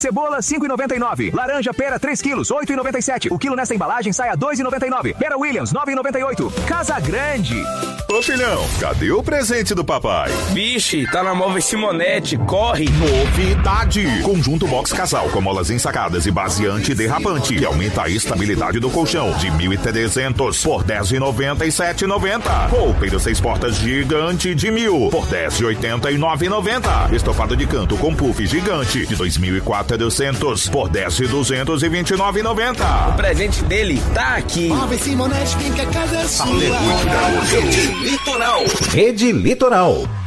Cebola, 5,99. Laranja pera, 3 quilos, 8,97. O quilo nesta embalagem sai a 2,99. Pera Williams, 9,98. Casa Grande. Ô filhão, cadê o presente do papai? Vixe, tá na Móveis Simonetti, corre. Novidade! Conjunto box casal com molas ensacadas e base antiderrapante, que aumenta a estabilidade do colchão, de 1.300 por 10,97,90. Roupeiro 6 portas gigante de 1.000 por 10,89,90. Estofado de canto com puff gigante de 2.400 por 10,229,90. O presente dele tá aqui. Móveis Simonetti, quem quer casa é sua. Aleluia. Rede Litoral. Rede Litoral.